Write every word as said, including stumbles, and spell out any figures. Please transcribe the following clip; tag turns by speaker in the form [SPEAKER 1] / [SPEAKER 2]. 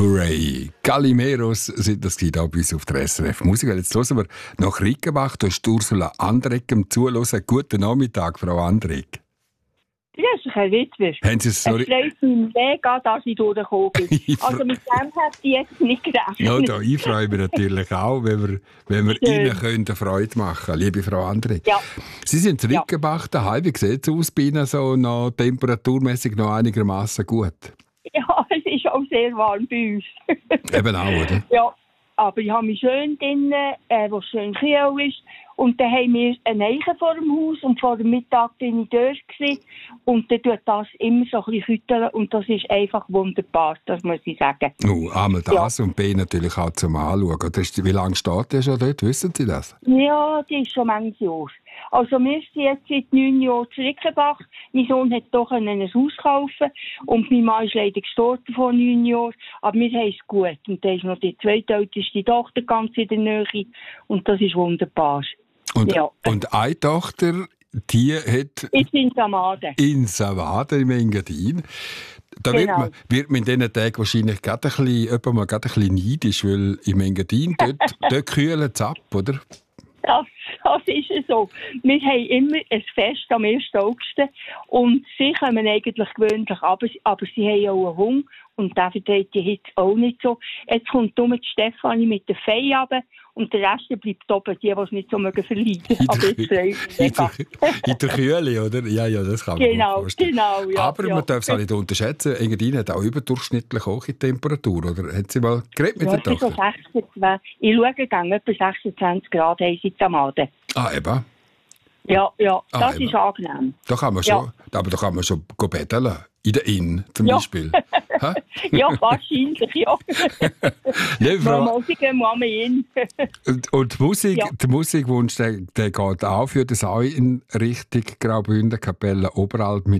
[SPEAKER 1] Hooray! Gallimeros sind das hier bei uns auf der S R F Musik. Jetzt hören wir nach Rickenbach. Da ist Ursula Andregg am Zuhören. Guten Nachmittag, Frau Andregg.
[SPEAKER 2] Ja, das ist kein Witz.
[SPEAKER 1] Haben Sie es, sorry.
[SPEAKER 2] Es freut mich mega, dass ich durchgekommen bin. Also mit dem hätte ich jetzt nicht gerechnet.
[SPEAKER 1] Ja, da, ich freue mich natürlich auch, wenn wir, wenn wir Ihnen können eine Freude machen können, liebe Frau Andregg.
[SPEAKER 2] Ja.
[SPEAKER 1] Sie sind in Rickenbach daheim. Wie sieht es aus bei Ihnen so noch temperaturmäßig noch einigermaßen gut?
[SPEAKER 2] Ja, es ist auch sehr warm bei uns.
[SPEAKER 1] Eben auch, oder?
[SPEAKER 2] Ja, aber ich habe mich schön drinnen, äh, wo es schön kühl ist. Und dann haben wir eine Eiche vor dem Haus und vor dem Mittag bin ich dort gewesen. Und dann tut das immer so ein bisschen füttern und das ist einfach wunderbar, das muss ich sagen.
[SPEAKER 1] Oh, einmal das
[SPEAKER 2] Ja.
[SPEAKER 1] und B natürlich auch zum Anschauen. Oder ist- Wie lange steht der schon dort? Wissen Sie das?
[SPEAKER 2] Ja, die ist schon manches Jahr. Also wir sind jetzt seit neun Jahren zu Rickenbach. Mein Sohn hat doch ein Haus kaufen und mein Mann ist leider gestorben vor neun Jahren. Aber wir haben es gut. Und da ist noch die zweitälteste Tochter ganz in der Nähe und das ist wunderbar.
[SPEAKER 1] Und,
[SPEAKER 2] Ja.
[SPEAKER 1] und eine Tochter, die hat
[SPEAKER 2] Ich bin Samaden.
[SPEAKER 1] in Savaden im Engadin. Da wird,
[SPEAKER 2] Genau.
[SPEAKER 1] man, wird man in diesen Tagen wahrscheinlich gerade ein bisschen, jemand mal gerade ein bisschen neidisch, weil im Engadin, dort, dort kühlen es ab, oder?
[SPEAKER 2] Das, das ist es so. Wir haben immer ein Fest am ersten August und sie kommen eigentlich gewöhnlich aber, aber sie haben auch einen Hunger und der verträgt die Hitze auch nicht so. Jetzt kommt nur die Stefanie mit der Fee runter und der Rest bleibt oben, die, die es nicht so mögen verleiden.
[SPEAKER 1] In
[SPEAKER 2] Aber
[SPEAKER 1] der,
[SPEAKER 2] jetzt freue ich mich
[SPEAKER 1] in, der,
[SPEAKER 2] mega.
[SPEAKER 1] in der Kühle, oder? Ja, ja, das kann man sich
[SPEAKER 2] Genau,
[SPEAKER 1] vorstellen.
[SPEAKER 2] genau. Ja,
[SPEAKER 1] Aber
[SPEAKER 2] ja.
[SPEAKER 1] man darf es auch nicht unterschätzen. Engadin hat auch überdurchschnittlich hohe Temperatur, oder? Hat sie mal geredet mit
[SPEAKER 2] Ja,
[SPEAKER 1] der
[SPEAKER 2] es ist so
[SPEAKER 1] Tochter?
[SPEAKER 2] sechsundzwanzig. Ich schaue gerne, etwa sechsundzwanzig Grad haben sie am Abend.
[SPEAKER 1] Ah, eben.
[SPEAKER 2] Ja, ja,
[SPEAKER 1] Ah,
[SPEAKER 2] das
[SPEAKER 1] eben.
[SPEAKER 2] ist angenehm.
[SPEAKER 1] Da kann man
[SPEAKER 2] Ja.
[SPEAKER 1] schon, aber da kann man schon go betteln. In der Inn zum
[SPEAKER 2] Ja.
[SPEAKER 1] Beispiel. Hä?
[SPEAKER 2] Ja, wahrscheinlich, ja.
[SPEAKER 1] Nee, Frau,
[SPEAKER 2] Man muss sich mal hin.
[SPEAKER 1] und, und die Musik,
[SPEAKER 2] Ja.
[SPEAKER 1] der Musikwunsch, der, der geht auch für das auch in Richtung Graubünden, Kapelle Oberalp mit